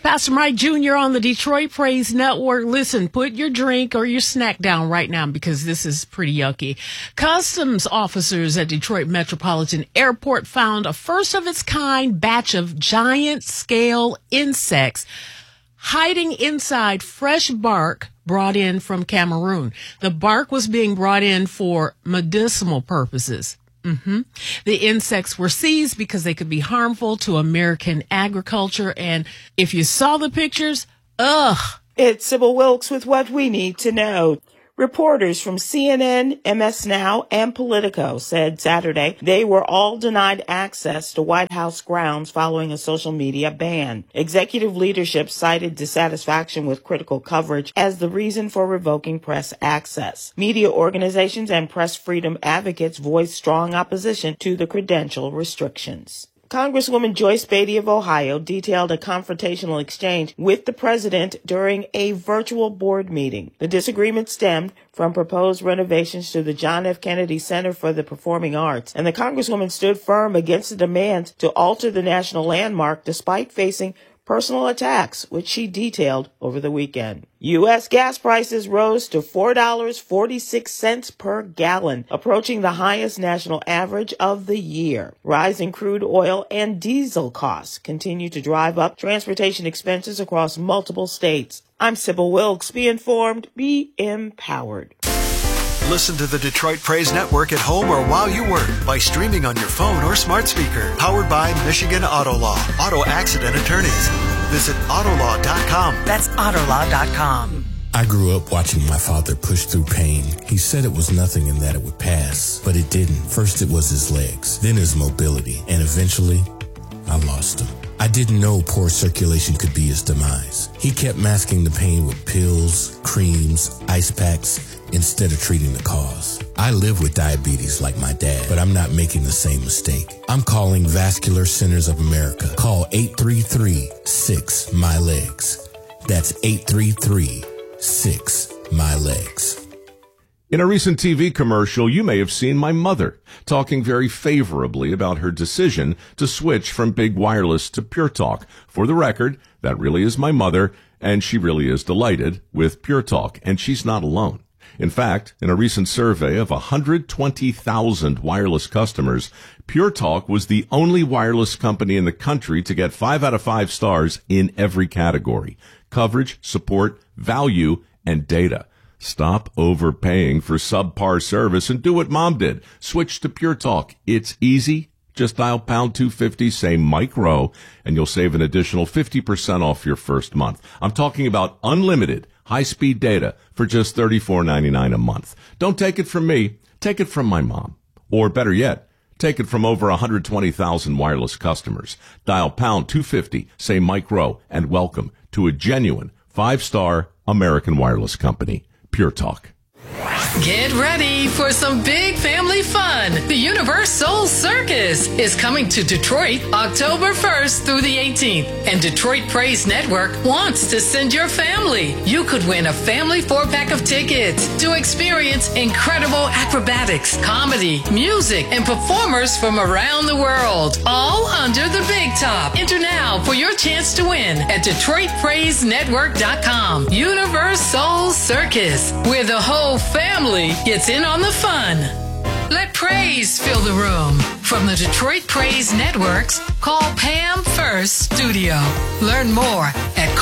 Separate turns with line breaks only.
Pastor Mike Jr. on the Detroit Praise Network. Listen, put your drink or your snack down right now because this is pretty yucky. Customs officers at Detroit Metropolitan Airport found a first-of-its-kind batch of giant-scale insects hiding inside fresh bark brought in from Cameroon. The bark was being brought in for medicinal purposes. The insects were seized because they could be harmful to American agriculture. And if you saw the pictures,
It's Sybil Wilkes with what we need to know. Reporters from CNN, MS Now, and Politico said Saturday they were all denied access to White House grounds following a social media ban. Executive leadership cited dissatisfaction with critical coverage as the reason for revoking press access. Media organizations and press freedom advocates voiced strong opposition to the credential restrictions. Congresswoman Joyce Beatty of Ohio detailed a confrontational exchange with the president during a virtual board meeting. The disagreement stemmed from proposed renovations to the John F. Kennedy Center for the Performing Arts, and the Congresswoman stood firm against the demands to alter the national landmark despite facing personal attacks, which she detailed over the weekend. U.S. gas prices rose to $4.46 per gallon, approaching the highest national average of the year. Rising crude oil and diesel costs continue to drive up transportation expenses across multiple states. I'm Sybil Wilkes. Be informed, be empowered.
Listen to the Detroit Praise Network at home or while you work by streaming on your phone or smart speaker. Powered by Michigan Auto Law. Auto accident attorneys. Visit Autolaw.com.
That's Autolaw.com.
I grew up watching my father push through pain. He said it was nothing and that it would pass, but it didn't. First it was his legs, then his mobility, and eventually I lost him. I didn't know poor circulation could be his demise. He kept masking the pain with pills, creams, ice packs, instead of treating the cause. I live with diabetes like my dad, but I'm not making the same mistake. I'm calling Vascular Centers of America. Call 833-6-MY-LEGS. That's 833-6-MY-LEGS.
In a recent TV commercial, you may have seen my mother talking very favorably about her decision to switch from Big Wireless to Pure Talk. For the record, that really is my mother, and she really is delighted with Pure Talk, and she's not alone. In fact, in a recent survey of 120,000 wireless customers, Pure Talk was the only wireless company in the country to get 5 out of 5 stars in every category: coverage, support, value, and data. Stop overpaying for subpar service and do what Mom did. Switch to Pure Talk. It's easy. Just dial pound 250, say Mike Rowe, and you'll save an additional 50% off your first month. I'm talking about unlimited high-speed data for just $34.99 a month. Don't take it from me. Take it from my mom. Or better yet, take it from over 120,000 wireless customers. Dial pound 250, say Mike Rowe, and welcome to a genuine 5-star American wireless company. Pure Talk.
Get ready for some big family fun. The Universal Circus is coming to Detroit October 1st through the 18th. And Detroit Praise Network wants to send your family. You could win a family 4-pack of tickets to experience incredible acrobatics, comedy, music, and performers from around the world. All under the big top. Enter now for your chance to win at DetroitPraiseNetwork.com. Universal Circus, where the whole family gets in on the fun. Let praise fill the room. From the Detroit Praise Networks, call Pam First Studio. Learn more